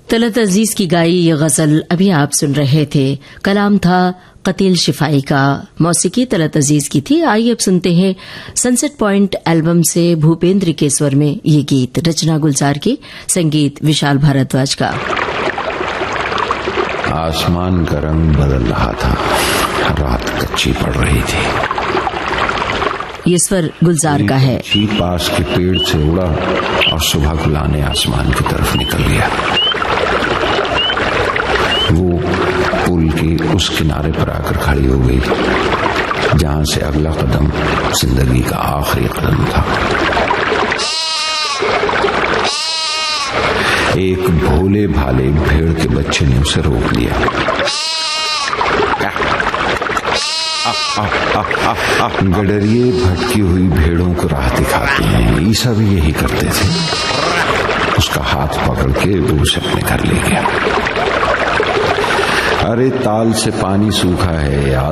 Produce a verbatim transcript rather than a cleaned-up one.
तलत अजीज की गाई ये गजल अभी आप सुन रहे थे। कलाम था कतील शिफाई का, मौसीकी तलत अजीज की थी। आइए अब सुनते हैं सनसेट पॉइंट एल्बम से भूपेंद्र के स्वर में ये गीत, रचना गुलजार की, संगीत विशाल भारद्वाज का। आसमान का रंग बदल रहा था, रात कच्ची पड़ रही थी। ये स्वर गुलजार का है। पक्षी पास के पेड़ से उड़ा और सुबह गुलाने आसमान की तरफ निकल गया। वो पुल के उस किनारे पर आकर खड़ी हो गई जहां से अगला कदम जिंदगी का आखिरी कदम था। एक भोले भाले भेड़ के बच्चे ने उसे रोक लिया। गडरिए भटकी हुई भेड़ों को राह दिखाते हैं, ईसा भी यही करते थे। उसका हाथ पकड़ के वो उसे अपने घर ले गया। अरे ताल से पानी सूखा है,